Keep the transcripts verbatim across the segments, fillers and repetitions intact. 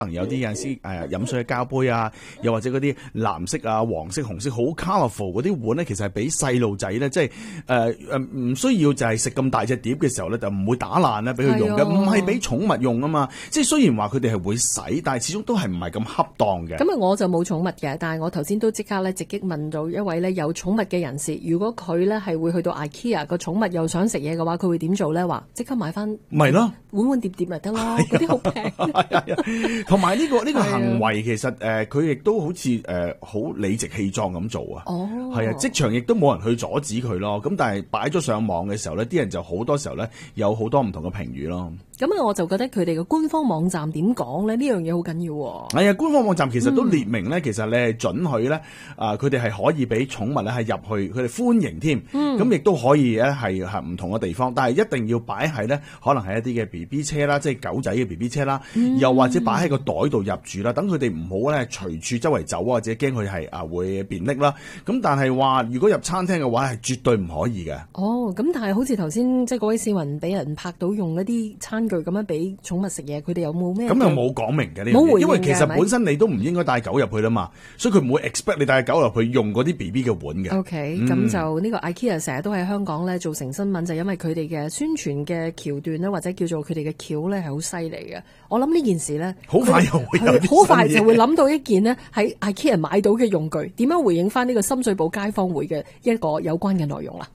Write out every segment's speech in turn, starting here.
能有啲有陣時誒飲水嘅膠杯啊，又或者嗰啲藍色啊、黃色、紅色好 colourful 嗰啲碗咧，其實係俾細路仔咧，即係誒誒唔需要就係食咁大隻碟嘅時候咧，就唔會打爛咧俾佢用嘅，唔係俾寵物用啊嘛。即係雖然話佢哋係會洗，但係始終都係唔係咁恰當嘅。 咁啊，我就冇寵物嘅，但係我頭先都即刻咧直擊問到一位咧有寵物嘅人士，如果佢咧係會去到 IKEA 個寵物又想食嘢嘅話，佢會點做咧？話即刻買翻咪咯， 碗碗碟碟咪得咯，嗰啲好平。 同埋呢個呢個行為其實誒，佢亦都好似誒好理直氣壯咁做啊。 哦， 係啊，職場亦都冇人去阻止佢咯。咁但係擺咗上網嘅時候咧，啲人就好多時候咧有好多唔同嘅評語咯。 咁啊，我就覺得佢哋嘅官方網站點講咧？呢樣嘢好緊要喎。 係啊，官方網站其實都列明咧，嗯、其實你係准許咧，啊佢哋係可以俾寵物咧係入去，佢哋歡迎添。咁亦都可以咧係係唔同嘅地方，但係一定要擺喺咧，可能係一啲嘅 B B 車啦，即係狗仔嘅 B B 車啦，嗯、又或者擺喺個袋度入住啦，等佢哋唔好咧隨處周圍走啊，或者驚佢係啊會便溺啦。咁但係話如果入餐廳嘅話係絕對唔可以嘅。 哦，咁但係好似頭先即係嗰位市民俾人拍到用一啲餐具咁樣俾寵物食嘢，佢哋有冇咩？ 咁又冇講明嘅呢？ 冇回應嘅， 因為其實本身你都唔應該帶狗入去啦嘛，所以佢唔會 expect 你帶狗入去用嗰啲 B B 嘅碗嘅。 OK，咁、嗯、就呢個 IKEA 成日都喺香港咧造成新聞，就因為佢哋嘅宣傳嘅橋段咧，或者叫做佢哋嘅橋咧係好犀利嘅。我諗呢件事咧， 好快又會有好快就會諗到一件呢喺 IKEA 買到嘅用具，點樣回應翻呢個深水埗街坊會嘅一個有關嘅內容啦。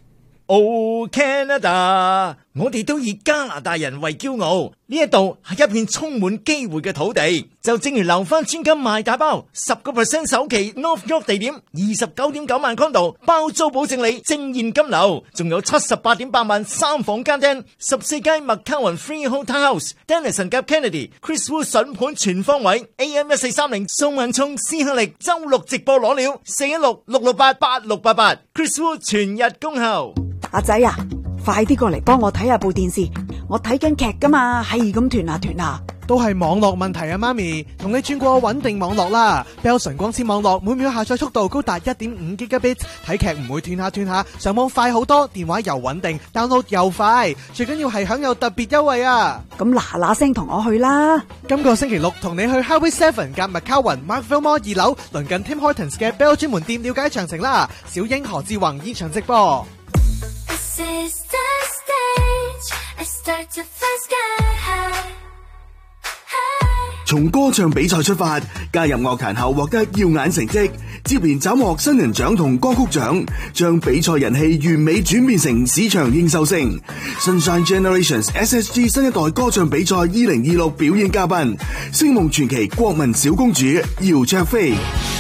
Oh Canada， 我哋都以加拿大人為驕傲，呢一度係一片充滿機會嘅土地。就正如留翻專金賣大包，十個 percent 首期 North York 地點，二十九點九萬 condo 包租保證你正現金流，仲有七十八點八萬三房間廳，十四間麥卡雲 Freehold Townhouse，Dennison 夾 Kennedy，Chris Wu 筍盤全方位 ，A M 一四三零宋文聰斯克力周六直播攞料，四一六六六八八六八八 ，Chris Wu 全日恭候。 阿仔啊，快啲過嚟幫我睇下部電視，我睇緊劇噶嘛，係咁斷下斷下。 都係網絡問題啊，媽咪，同你轉過穩定網絡啦。Bell 純光纖網絡每秒下載速度高達 一點五 Gigabit， 睇劇唔會斷下斷下，上網快好多，電話又穩定 ，download 又快，最緊要係享有特別優惠啊！ 咁嗱嗱聲同我去啦！ 今個星期六同你去 Highway Seven 夾麥卡雲 Markville Mall 二樓，鄰近 Tim Hortons 嘅 Bell 專門店了解詳情啦。小英何志宏現場直播。 從歌唱比賽出發，加入樂壇後獲得耀眼成績，接連斬獲新人獎同歌曲獎，將比賽人氣完美轉變成市場認受性。Sunshine Generations S S G 新一代歌唱比賽二零二六表演嘉賓，星夢傳奇國民小公主姚焯菲。